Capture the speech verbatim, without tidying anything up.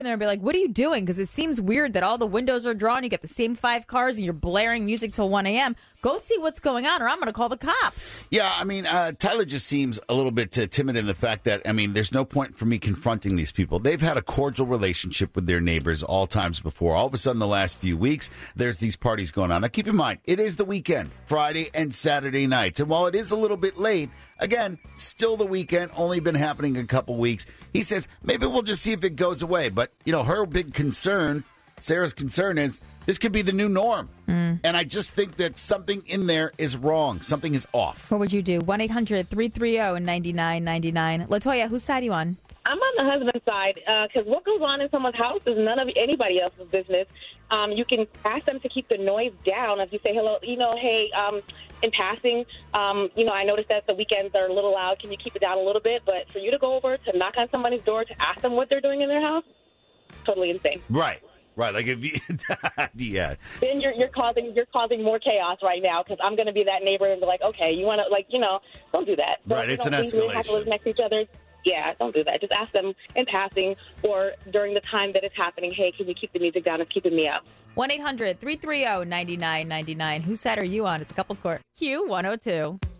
there and be like, what are you doing? Because it seems weird that all the windows are drawn. You get the same five cars and you're blaring music till one a.m. Go see what's going on or I'm going to call the cops. Yeah, I mean, uh, Tyler just seems a little bit uh, timid in the fact that, I mean, there's no point for me confronting these people. They've had a cordial relationship with their neighbors all times before. All of a sudden, the last few weeks, there's these parties going on. Now, keep in mind, it is the weekend, Friday and Saturday nights. And while it is a little bit late, again, still the weekend, only been happening a couple weeks. He says, maybe we'll just see if it goes away. But, you know, her big concern, Sarah's concern is this could be the new norm. Mm. And I just think that something in there is wrong. Something is off. What would you do? one eight hundred three three zero nine nine nine nine. LaToya, whose side are you on? I'm on the husband's side because uh, what goes on in someone's house is none of anybody else's business. Um, you can ask them to keep the noise down. If you say, hello, you know, hey, um, in passing, um, you know, I noticed that the weekends are a little loud. Can you keep it down a little bit? But for you to go over to knock on somebody's door to ask them what they're doing in their house, totally insane. Right. Right, like if you, yeah. Then you're you're causing you're causing more chaos right now because I'm going to be that neighbor and be like, okay, you want to like you know, don't do that. Right, it's an escalation. We have to live next to each other. Yeah, don't do that. Just ask them in passing or during the time that it's happening. Hey, can you keep the music down? It's keeping me up. one eight hundred three three zero nine nine nine nine. Whose side are you on? It's a couple's court. Q one oh two.